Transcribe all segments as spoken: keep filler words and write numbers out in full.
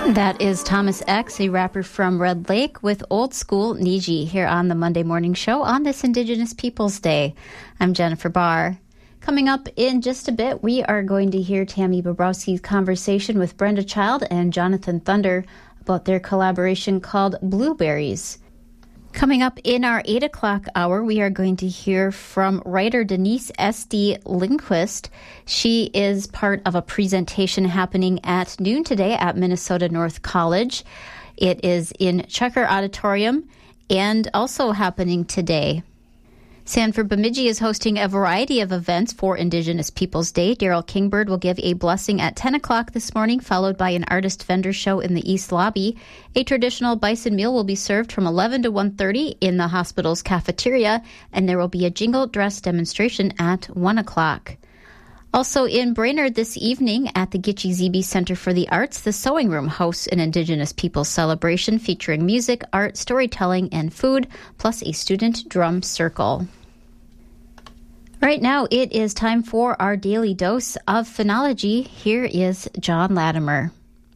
That is Thomas X, a rapper from Red Lake, with Old School Niji here on the Monday Morning Show on this Indigenous Peoples Day. I'm Jennifer Barr. Coming up in just a bit, we are going to hear Tammy Bobrowski's conversation with Brenda Child and Jonathan Thunder about their collaboration called Blueberries. Coming up in our eight o'clock hour, we are going to hear from writer Denise S D Lindquist. She is part of a presentation happening at noon today at Minnesota North College. It is in Checker Auditorium and also happening today. Sanford Bemidji is hosting a variety of events for Indigenous Peoples Day. Daryl Kingbird will give a blessing at ten o'clock this morning, followed by an artist vendor show in the East Lobby. A traditional bison meal will be served from eleven to one thirty in the hospital's cafeteria, and there will be a jingle dress demonstration at one o'clock. Also in Brainerd this evening at the Gitche Zebe Center for the Arts, the Sewing Room hosts an Indigenous Peoples celebration featuring music, art, storytelling, and food, plus a student drum circle. Right now, it is time for our daily dose of phenology. Here is John Latimer.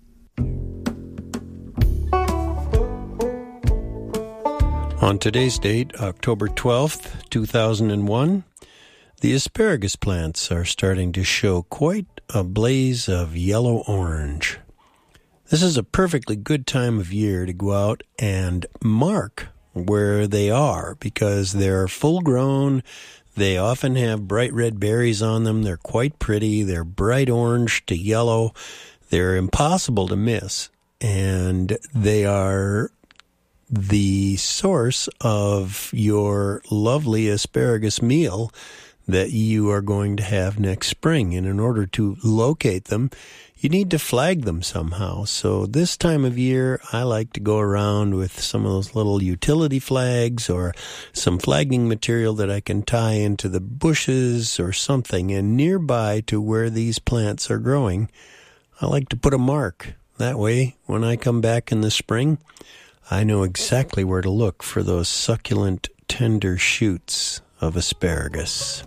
On today's date, October twelfth, two thousand one, the asparagus plants are starting to show quite a blaze of yellow-orange. This is a perfectly good time of year to go out and mark where they are because they're full-grown. They often have bright red berries on them. They're quite pretty. They're bright orange to yellow. They're impossible to miss, and they are the source of your lovely asparagus meal that you are going to have next spring. And in order to locate them, you need to flag them somehow. So this time of year, I like to go around with some of those little utility flags or some flagging material that I can tie into the bushes or something. And nearby to where these plants are growing, I like to put a mark. That way, when I come back in the spring, I know exactly where to look for those succulent, tender shoots of asparagus.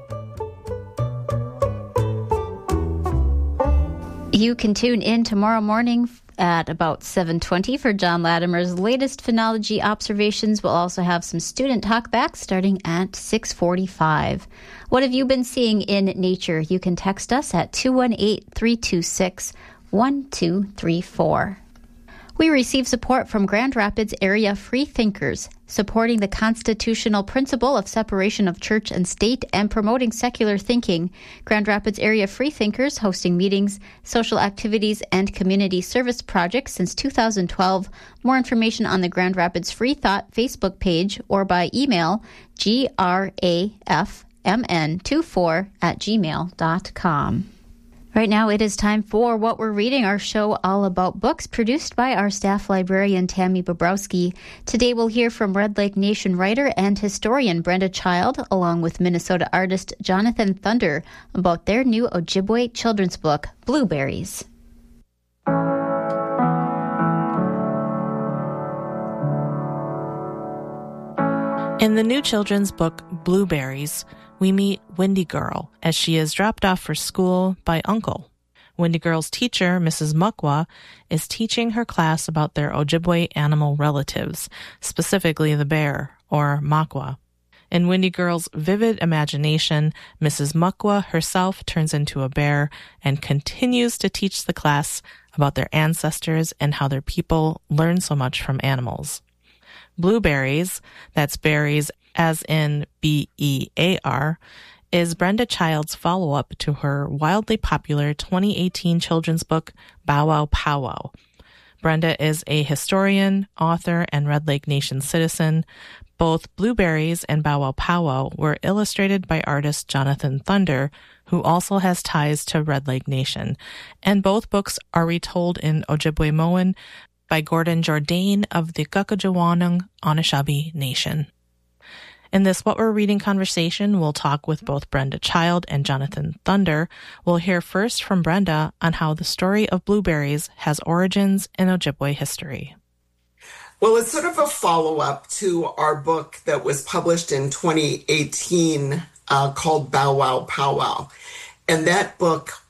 You can tune in tomorrow morning at about seven twenty for John Latimer's latest phenology observations. We'll also have some student talkbacks starting at six forty-five. What have you been seeing in nature? You can text us at two one eight, three two six, one two three four. We receive support from Grand Rapids area free thinkers, supporting the constitutional principle of separation of church and state and promoting secular thinking. Grand Rapids area free thinkers hosting meetings, social activities, and community service projects since two thousand twelve. More information on the Grand Rapids Free Thought Facebook page or by email G R A F M N twenty-four at gmail dot com. Right now, it is time for What We're Reading, our show all about books, produced by our staff librarian, Tammy Bobrowski. Today, we'll hear from Red Lake Nation writer and historian Brenda Child, along with Minnesota artist Jonathan Thunder, about their new Ojibwe children's book, Blueberries. In the new children's book, Blueberries, we meet Windy Girl as she is dropped off for school by Uncle. Windy Girl's teacher, Missus Muckwa, is teaching her class about their Ojibwe animal relatives, specifically the bear, or Makwa. In Windy Girl's vivid imagination, Missus Muckwa herself turns into a bear and continues to teach the class about their ancestors and how their people learn so much from animals. Blueberries, that's berries as in B E A R, is Brenda Child's follow-up to her wildly popular twenty eighteen children's book, Bow Wow Pow Wow. Brenda is a historian, author, and Red Lake Nation citizen. Both Blueberries and Bow Wow Pow Wow were illustrated by artist Jonathan Thunder, who also has ties to Red Lake Nation. And both books are retold in Ojibwe-Moan by Gordon Jourdain of the Gukchawanong Anishinaabe Nation. In this What We're Reading conversation, we'll talk with both Brenda Child and Jonathan Thunder. We'll hear first from Brenda on how the story of Blueberries has origins in Ojibwe history. Well, it's sort of a follow-up to our book that was published in twenty eighteen uh, called Bow Wow Pow Wow. And that book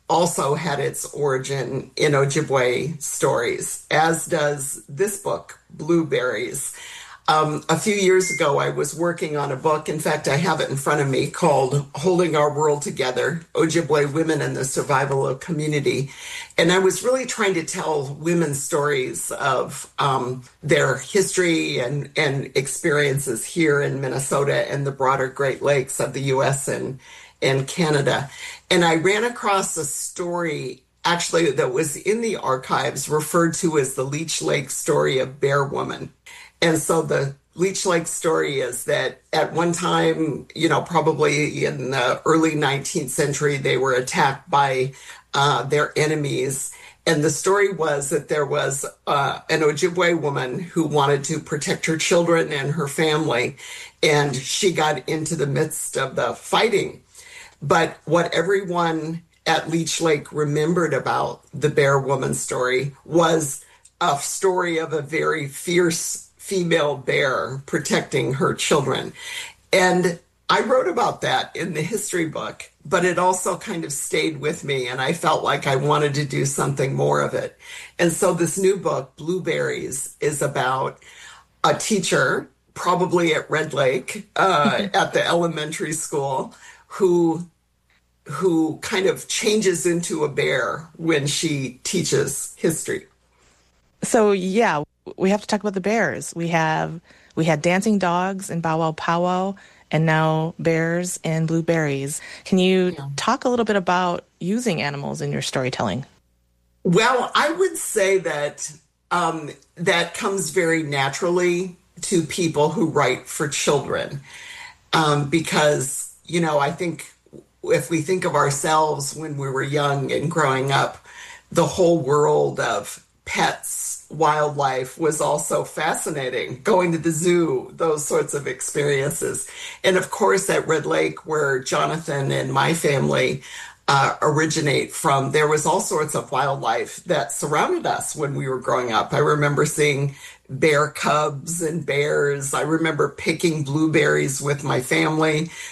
also had its origin in Ojibwe stories, as does this book, Blueberries. Um, a few years ago, I was working on a book. In fact, I have it in front of me called Holding Our World Together, Ojibwe Women and the Survival of Community. And I was really trying to tell women's stories of um, their history and, and experiences here in Minnesota and the broader Great Lakes of the U S and, and Canada. And I ran across a story actually that was in the archives referred to as the Leech Lake story of Bear Woman. And so the Leech Lake story is that at one time, you know, probably in the early nineteenth century, they were attacked by uh, their enemies. And the story was that there was uh, an Ojibwe woman who wanted to protect her children and her family, and she got into the midst of the fighting. But what everyone at Leech Lake remembered about the Bear Woman story was a story of a very fierce female bear protecting her children. And I wrote about that in the history book, but it also kind of stayed with me, and I felt like I wanted to do something more of it. And so this new book, Blueberries, is about a teacher, probably at Red Lake, uh, at the elementary school, who who kind of changes into a bear when she teaches history. So, yeah, we have to talk about the bears. We have we had dancing dogs in Bow Wow Powwow, and now bears and Blueberries. Can you yeah. talk a little bit about using animals in your storytelling? Well, I would say that um, that comes very naturally to people who write for children, um, because, you know, I think if we think of ourselves when we were young and growing up, the whole world of pets, wildlife was also fascinating. Going to the zoo, those sorts of experiences. And of course, at Red Lake, where Jonathan and my family uh, originate from, there was all sorts of wildlife that surrounded us when we were growing up. I remember seeing bear cubs and bears. I remember picking blueberries with my family.